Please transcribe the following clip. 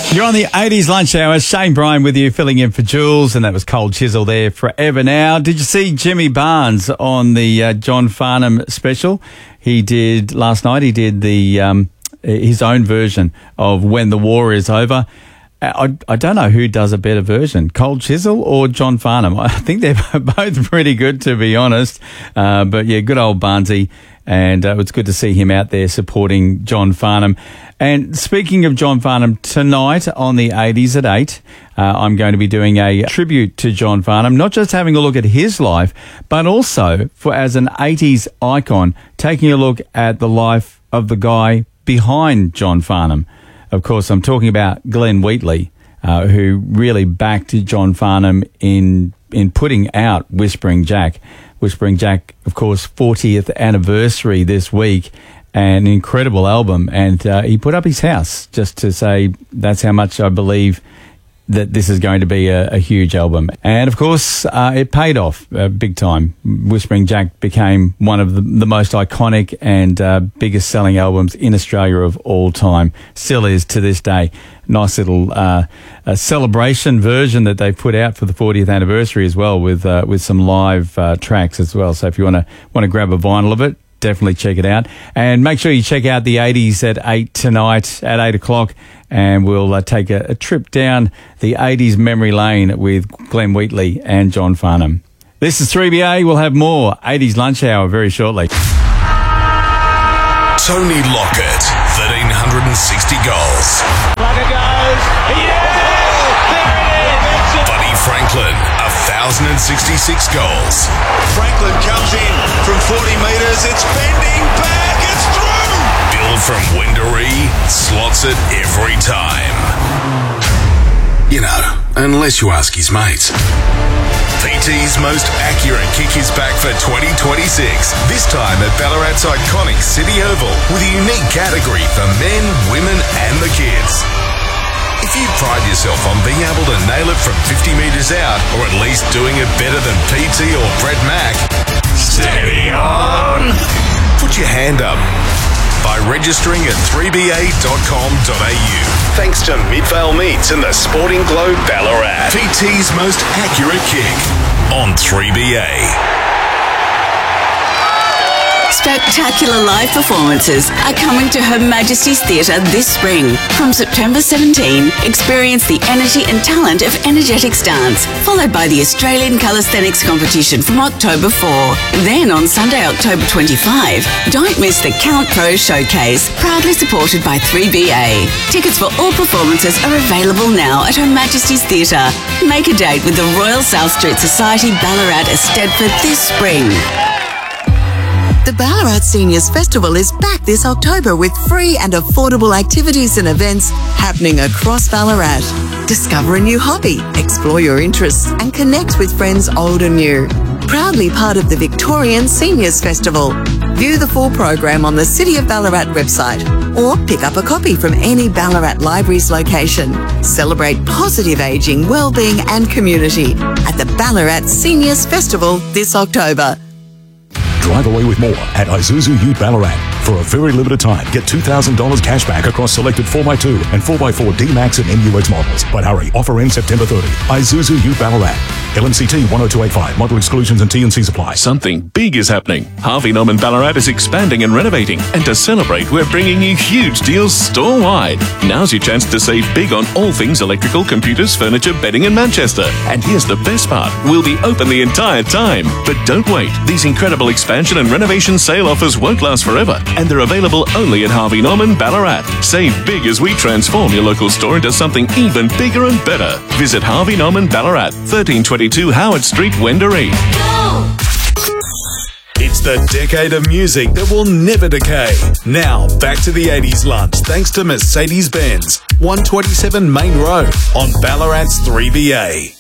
You're on the 80s lunch hour. Shane Bryan with you, filling in for Jules, and that was Cold Chisel there, Forever Now. Did you see Jimmy Barnes on the John Farnham special? He did last night. He did the his own version of When the War Is Over. I don't know who does a better version, Cold Chisel or John Farnham. I think they're both pretty good, to be honest. But yeah, good old Barnesy. And it's good to see him out there supporting John Farnham. And speaking of John Farnham, tonight on the 80s at 8, I'm going to be doing a tribute to John Farnham, not just having a look at his life, but also as an 80s icon, taking a look at the life of the guy behind John Farnham. Of course, I'm talking about Glenn Wheatley, who really backed John Farnham in putting out Whispering Jack. Whispering Jack, of course, 40th anniversary this week, an incredible album. And he put up his house just to say that's how much I believe that this is going to be a huge album. And, of course, it paid off big time. Whispering Jack became one of the most iconic and biggest selling albums in Australia of all time. Still is to this day. Nice little a celebration version that they put out for the 40th anniversary as well, with some live tracks as well. So if you want to grab a vinyl of it, definitely check it out. And make sure you check out the 80s at 8 tonight at 8 o'clock. And we'll take a trip down the 80s memory lane with Glenn Wheatley and John Farnham. This is 3BA. We'll have more 80s lunch hour very shortly. Tony Lockett, 1,360 goals. Plugger goes. Yeah! There it is! Buddy Franklin, 1,066 goals. Franklin comes in from 40 metres. It's bending back. It's through! Bill from Wendouree slots it every time. You know, unless you ask his mates. PT's most accurate kick is back for 2026. This time at Ballarat's iconic City Oval with a unique category for men, women and the kids. If you pride yourself on being able to nail it from 50 metres out, or at least doing it better than PT or Brett Mack, steady on! Put your hand up by registering at 3ba.com.au. Thanks to Midvale Meats and the Sporting Globe Ballarat. PT's most accurate kick on 3BA. Spectacular live performances are coming to Her Majesty's Theatre this spring. From September 17, experience the energy and talent of Energetics Dance, followed by the Australian Calisthenics Competition from October 4. Then on Sunday, October 25, don't miss the Count Pro Showcase, proudly supported by 3BA. Tickets for all performances are available now at Her Majesty's Theatre. Make a date with the Royal South Street Society Ballarat Eisteddfod this spring. The Ballarat Seniors Festival is back this October with free and affordable activities and events happening across Ballarat. Discover a new hobby, explore your interests and connect with friends old and new. Proudly part of the Victorian Seniors Festival. View the full program on the City of Ballarat website or pick up a copy from any Ballarat Libraries location. Celebrate positive ageing, wellbeing and community at the Ballarat Seniors Festival this October. Drive away with more at Isuzu Ute Ballarat. For a very limited time, get $2,000 cash back across selected 4x2 and 4x4 D-Max and MUX models. But hurry, offer ends September 30. Isuzu Ute Ballarat. LMCT 10285. Model exclusions and T&Cs apply. Something big is happening. Harvey Norman Ballarat is expanding and renovating. And to celebrate, we're bringing you huge deals store-wide. Now's your chance to save big on all things electrical, computers, furniture, bedding in Manchester. And here's the best part. We'll be open the entire time. But don't wait. These incredible expansion and renovation sale offers won't last forever. And they're available only at Harvey Norman Ballarat. Save big as we transform your local store into something even bigger and better. Visit Harvey Norman Ballarat, 1322 Howard Street, Wendouree. It's the decade of music that will never decay. Now, back to the 80s lunch, thanks to Mercedes-Benz, 127 Main Road on Ballarat's 3BA.